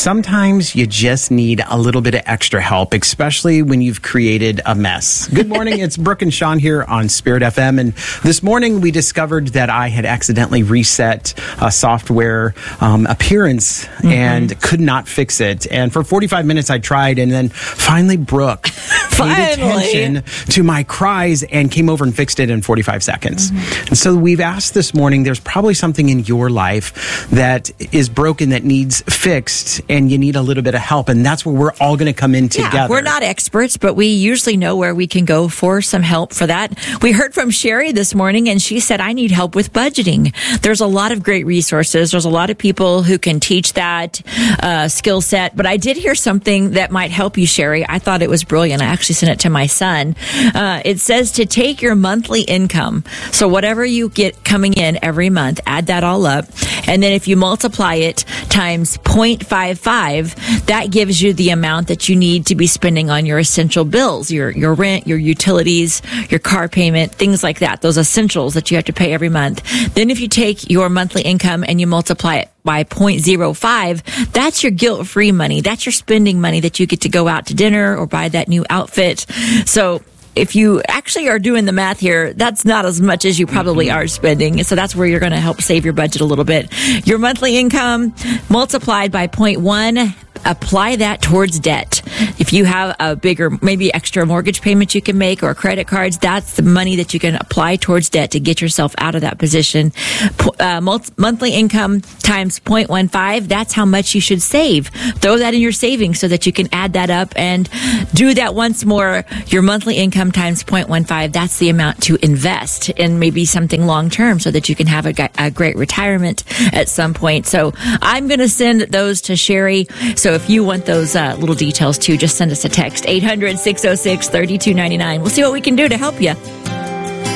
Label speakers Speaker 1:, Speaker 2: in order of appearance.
Speaker 1: sometimes you just need a little bit of extra help, especially when you've created a mess. Good morning. It's Brooke and Sean here on Spirit FM. And this morning we discovered that I had accidentally reset a software appearance and could not fix it. And for 45 minutes I tried, and then finally Brooke paid attention to my cries and came over and fixed it in 45 seconds. And so we've asked this morning, there's probably something in your life that is broken that needs fixed, and you need a little bit of help. And that's where we're all going to come in together.
Speaker 2: We're not experts, but we usually know where we can go for some help for that. We heard from Sherry this morning, and she said, I need help with budgeting. There's a lot of great resources. There's a lot of people who can teach that skill set. But I did hear something that might help you, Sherry. I thought it was brilliant. I actually sent it to my son. It says to take your monthly income. So whatever you get coming in every month, add that all up. And then if you multiply it times 0.55, that gives you the amount that you need to be spending on your essential bills, your rent, your utilities, your car payment, things like that, those essentials that you have to pay every month. Then if you take your monthly income and you multiply it by 0.05, that's your guilt-free money. That's your spending money that you get to go out to dinner or buy that new outfit. So if you actually are doing the math here, that's not as much as you probably are spending. So that's where you're going to help save your budget a little bit. Your monthly income multiplied by 0.1, apply that towards debt. If you have a bigger, maybe extra mortgage payment you can make or credit cards, that's the money that you can apply towards debt to get yourself out of that position. Monthly income times 0.15, that's how much you should save. Throw that in your savings so that you can add that up and do that once more. Your monthly income times 0.15, that's the amount to invest in maybe something long term so that you can have a great retirement at some point. So I'm going to send those to Sherry. So if you want those little details too, just send us a text, 800-606-3299. We'll see what we can do to help you.